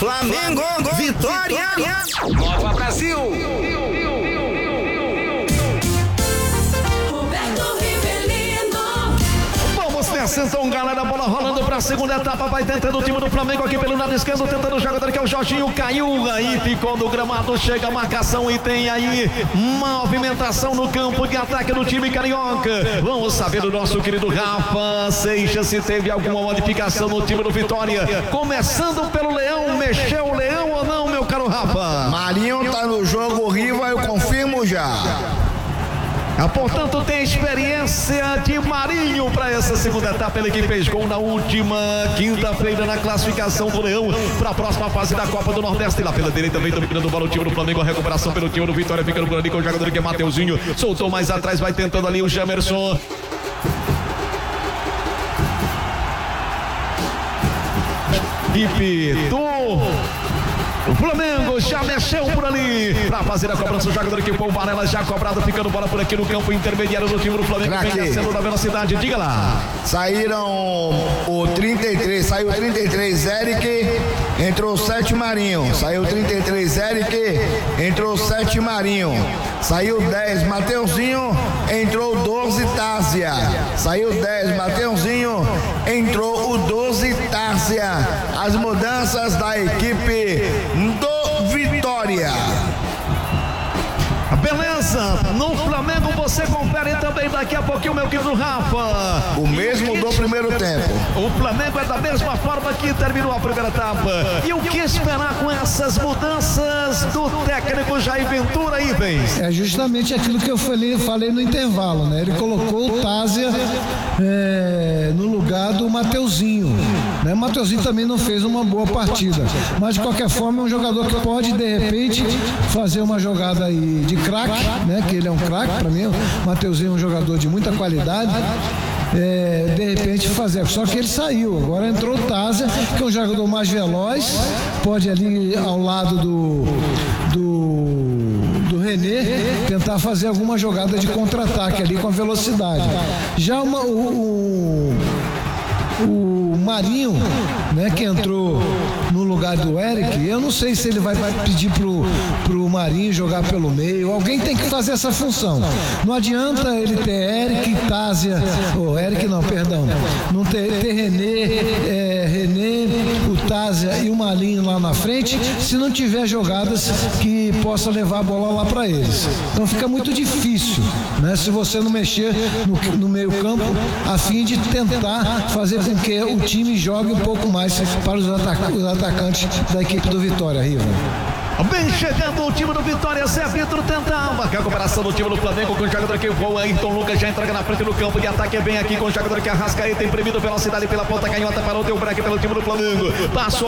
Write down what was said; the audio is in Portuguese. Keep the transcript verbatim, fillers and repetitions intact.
Flamengo, vitória! Nova Brasil! Então, galera, bola rolando pra segunda etapa, vai tentando o time do Flamengo aqui pelo lado esquerdo, tentando o jogador que é o Jorginho, caiu aí, ficou no gramado, chega a marcação e tem aí movimentação no campo de ataque do time carioca. Vamos saber do nosso querido Rafa Seixas se teve alguma modificação no time do Vitória. Começando pelo Leão, mexeu o Leão ou não, meu caro Rafa? Marinho tá no jogo, Riva, eu confirmo já. Ah, portanto, tem experiência de Marinho para essa segunda etapa. Ele que fez gol na última quinta-feira na classificação do Leão para a próxima fase da Copa do Nordeste. E lá pela direita vem dominando o bola o time do Flamengo. A recuperação pelo time do Vitória, ficando por ali com o jogador que é Mateuzinho. Soltou mais atrás, vai tentando ali o Jamerson. Equipe do o Flamengo já mexeu por ali para fazer a cobrança. O jogador que foi o Varela já cobrado, ficando bola por aqui no campo intermediário do time do Flamengo. Vem descendo da velocidade, diga lá. Saíram o trinta e três, saiu o trinta e três Eric, entrou o sete Marinho. Saiu o trinta e três Eric, entrou o sete Marinho. Saiu dez Mateuzinho, entrou o doze Tásia. Saiu dez Mateuzinho, entrou o doze Tásia. As mudanças da equipe do Vitória. Beleza, no Flamengo você confere também daqui a pouquinho, meu querido Rafa. O mesmo do primeiro tempo. O Flamengo é da mesma forma que terminou a primeira etapa. E o que esperar com essas mudanças do técnico Jair Ventura aí, vem? É justamente aquilo que eu falei, falei no intervalo, né? Ele colocou o Tásia é, no lugar do Mateuzinho, né? O Mateuzinho também não fez uma boa partida, mas de qualquer forma é um jogador que pode de repente fazer uma jogada aí de craque, né? Que ele é um craque para mim. O Mateuzinho é um jogador de muita qualidade. É, de repente fazer, só que ele saiu, agora entrou o Tásia, que é um jogador mais veloz, pode ali ao lado do do, do René tentar fazer alguma jogada de contra-ataque ali com a velocidade. Já uma, o, o, o Marinho, né, que entrou no lugar do Eric, eu não sei se ele vai pedir pro, pro Marinho jogar pelo meio. Alguém tem que fazer essa função. Não adianta ele ter Eric, Tásia, ou oh, Eric não, perdão, não ter, ter René, é, René, o Tásia e o Marinho lá na frente, se não tiver jogadas que possa levar a bola lá para eles. Então fica muito difícil, né, se você não mexer no, no meio campo a fim de tentar fazer com que o time jogue um pouco mais para os, ataca os atacantes da equipe do Vitória, Riva. Bem chegando o time do Vitória, Zé Vitor tentava a recuperação do time do Flamengo com o jogador que voa. Ayrton Lucas já entrega na frente do campo de ataque, vem aqui com o jogador que é Arrascaeta, imprimido velocidade pela ponta canhota para o teu break pelo time do Flamengo. Passou